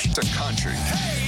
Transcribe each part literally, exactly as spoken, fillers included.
to country. Hey,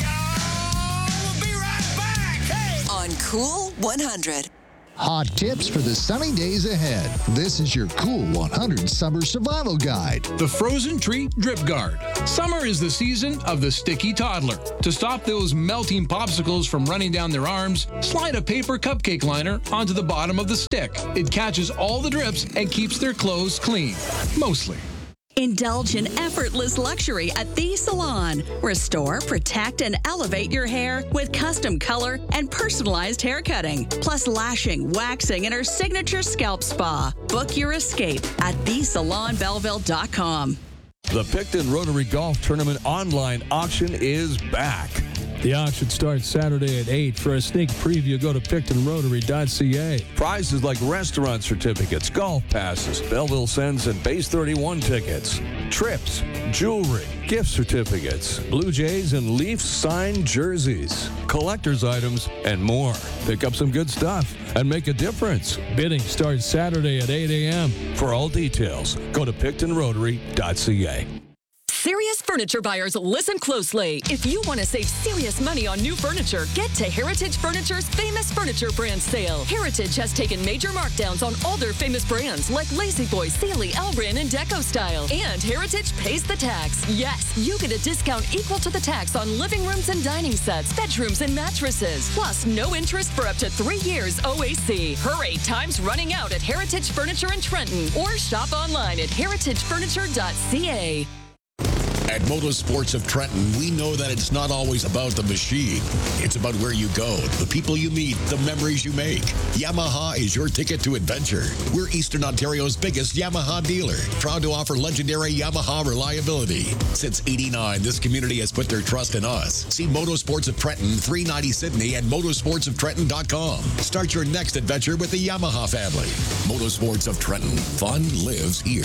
y'all, we'll be right back. Hey. On Cool one hundred. Hot tips for the sunny days ahead. This is your Cool one hundred Summer Survival Guide. The Frozen Treat Drip Guard. Summer is the season of the sticky toddler. To stop those melting popsicles from running down their arms, slide a paper cupcake liner onto the bottom of the stick. It catches all the drips and keeps their clothes clean. Mostly. Indulge in effortless luxury at The Salon. Restore, protect, and elevate your hair with custom color and personalized hair cutting, plus lashing, waxing, and our signature scalp spa. Book your escape at the salon belleville dot com. The Picton Rotary Golf Tournament online auction is back. The auction starts Saturday at eight. For a sneak preview, go to picton rotary dot c a. Prizes like restaurant certificates, golf passes, Belleville Sends and Base thirty-one tickets, trips, jewelry, gift certificates, Blue Jays and Leafs signed jerseys, collector's items, and more. Pick up some good stuff and make a difference. Bidding starts Saturday at eight a.m. For all details, go to picton rotary dot c a. Serious furniture buyers, listen closely. If you want to save serious money on new furniture, get to Heritage Furniture's Famous Furniture Brand Sale. Heritage has taken major markdowns on all their famous brands like La-Z-Boy, Sealy, Elbran, and Deco Style. And Heritage pays the tax. Yes, you get a discount equal to the tax on living rooms and dining sets, bedrooms, and mattresses. Plus, no interest for up to three years O A C. Hurry, time's running out at Heritage Furniture in Trenton. Or shop online at heritage furniture dot c a. At Motorsports of Trenton, we know that it's not always about the machine. It's about where you go, the people you meet, the memories you make. Yamaha is your ticket to adventure. We're Eastern Ontario's biggest Yamaha dealer, proud to offer legendary Yamaha reliability. Since eighty-nine, this community has put their trust in us. See Motorsports of Trenton, three ninety Sydney, and motorsports of trenton dot com. Start your next adventure with the Yamaha family. Motorsports of Trenton. Fun lives here.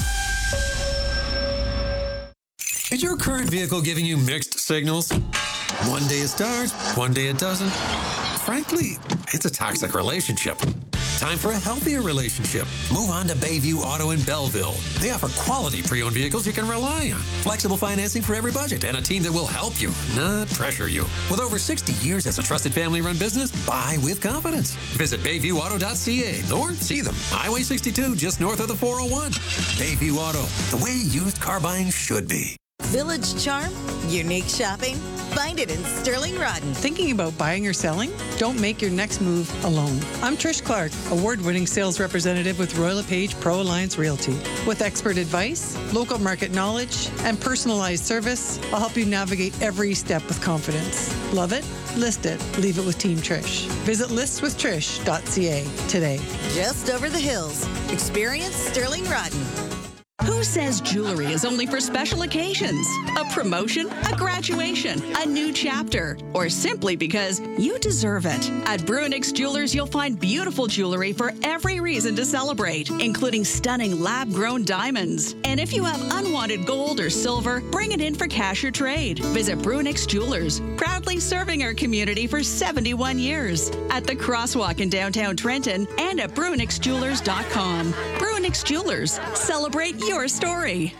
Is your current vehicle giving you mixed signals? One day it starts, one day it doesn't. Frankly, it's a toxic relationship. Time for a healthier relationship. Move on to Bayview Auto in Belleville. They offer quality pre-owned vehicles you can rely on. Flexible financing for every budget and a team that will help you, not pressure you. With over sixty years as a trusted family-run business, buy with confidence. Visit bayview auto dot c a or see them. Highway sixty-two, just north of the four oh one. Bayview Auto, the way used car buying should be. Village charm, unique shopping. Find it in Sterling Rodden. Thinking about buying or selling? Don't make your next move alone. I'm Trish Clark, award-winning sales representative with Royal LePage Pro Alliance Realty. With expert advice, local market knowledge, and personalized service, I'll help you navigate every step with confidence. Love it? List it. Leave it with Team Trish. Visit list with trish dot c a today. Just over the hills. Experience Sterling Rodden. Who says jewelry is only for special occasions? A promotion, a graduation, a new chapter, or simply because you deserve it. At Bruinix Jewelers, you'll find beautiful jewelry for every reason to celebrate, including stunning lab-grown diamonds. And if you have unwanted gold or silver, bring it in for cash or trade. Visit Bruinix Jewelers, proudly serving our community for seventy-one years. At the Crosswalk in downtown Trenton and at bruinix jewelers dot com. Bruinix Jewelers, celebrate your story.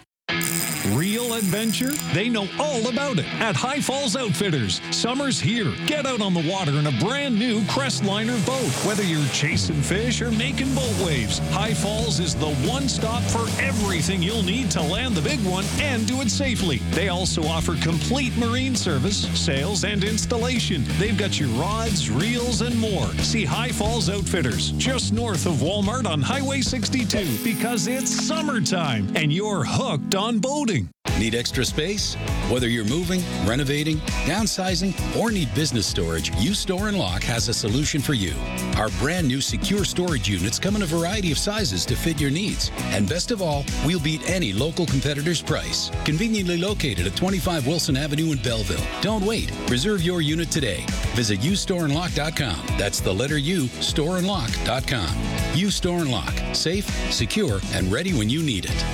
Real adventure? They know all about it at High Falls Outfitters. Summer's here. Get out on the water in a brand new Crestliner boat. Whether you're chasing fish or making boat waves, High Falls is the one stop for everything you'll need to land the big one and do it safely. They also offer complete marine service, sales, and installation. They've got your rods, reels, and more. See High Falls Outfitters just north of Walmart on Highway sixty-two because it's summertime and you're hooked on boating. Need extra space? Whether you're moving, renovating, downsizing, or need business storage, U-Store and Lock has a solution for you. Our brand new secure storage units come in a variety of sizes to fit your needs. And best of all, we'll beat any local competitor's price. Conveniently located at twenty-five Wilson Avenue in Belleville. Don't wait. Reserve your unit today. Visit u store and lock dot com. That's the letter U, store and lock dot com. U-Store and Lock. Safe, secure, and ready when you need it.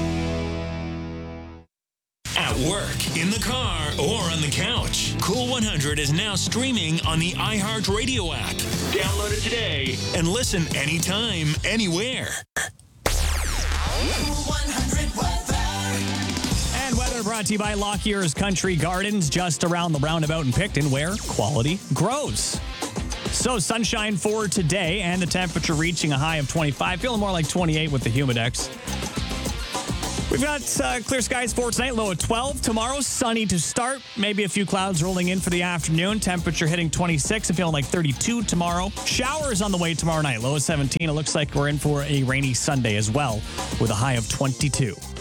At work, in the car, or on the couch. Cool one hundred is now streaming on the iHeartRadio app. Download it today and listen anytime, anywhere. Cool one hundred weather. And weather weather brought to you by Lockyer's Country Gardens, just around the roundabout in Picton, where quality grows. So sunshine for today, and the temperature reaching a high of twenty-five, feeling more like twenty-eight with the Humidex. We've got uh, clear skies for tonight, low at twelve. Tomorrow, sunny to start. Maybe a few clouds rolling in for the afternoon. Temperature hitting twenty-six and feeling like thirty-two tomorrow. Showers on the way tomorrow night, low at seventeen. It looks like we're in for a rainy Sunday as well, with a high of twenty-two.